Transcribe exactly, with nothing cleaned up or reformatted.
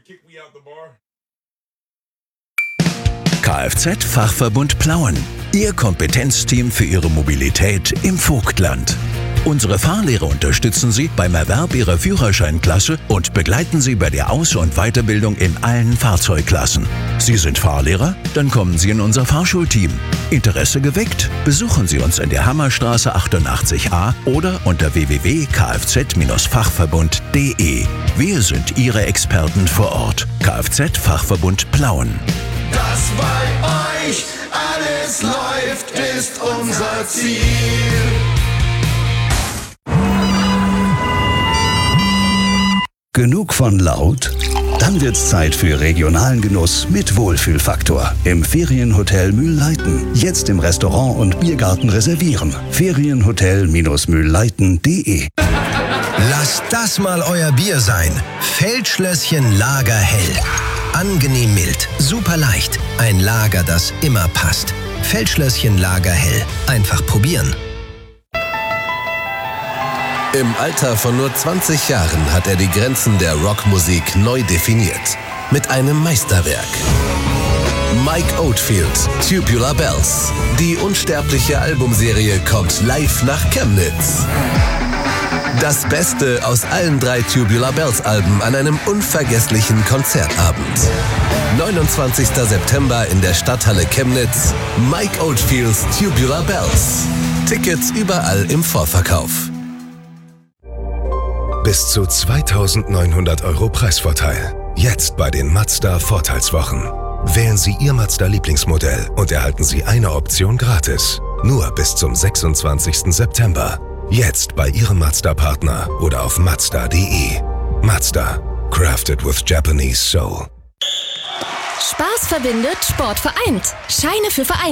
Kfz-Fachverbund Plauen. Ihr Kompetenzteam für Ihre Mobilität im Vogtland. Unsere Fahrlehrer unterstützen Sie beim Erwerb Ihrer Führerscheinklasse und begleiten Sie bei der Aus- und Weiterbildung in allen Fahrzeugklassen. Sie sind Fahrlehrer? Dann kommen Sie in unser Fahrschulteam. Interesse geweckt? Besuchen Sie uns in der Hammerstraße achtundachtzig a oder unter w w w punkt kfz fachverbund punkt de. Wir sind Ihre Experten vor Ort. Kfz-Fachverbund Plauen. Dass bei euch alles läuft, ist unser Ziel. Genug von laut? Dann wird's Zeit für regionalen Genuss mit Wohlfühlfaktor im Ferienhotel Mühlleiten. Jetzt im Restaurant und Biergarten reservieren. Ferienhotel Mühlleiten punkt de. Lasst das mal euer Bier sein. Feldschlösschen Lager Hell. Angenehm mild, super leicht. Ein Lager, das immer passt. Feldschlösschen Lager Hell. Einfach probieren. Im Alter von nur zwanzig Jahren hat er die Grenzen der Rockmusik neu definiert. Mit einem Meisterwerk. Mike Oldfield, Tubular Bells. Die unsterbliche Albumserie kommt live nach Chemnitz. Das Beste aus allen drei Tubular Bells Alben an einem unvergesslichen Konzertabend. neunundzwanzigster September in der Stadthalle Chemnitz. Mike Oldfields Tubular Bells. Tickets überall im Vorverkauf. Bis zu zweitausendneunhundert Euro Preisvorteil. Jetzt bei den Mazda Vorteilswochen. Wählen Sie Ihr Mazda-Lieblingsmodell und erhalten Sie eine Option gratis. Nur bis zum sechsundzwanzigsten September. Jetzt bei Ihrem Mazda-Partner oder auf mazda punkt de. Mazda. Crafted with Japanese Soul. Spaß verbindet, Sport vereint. Scheine für Vereine.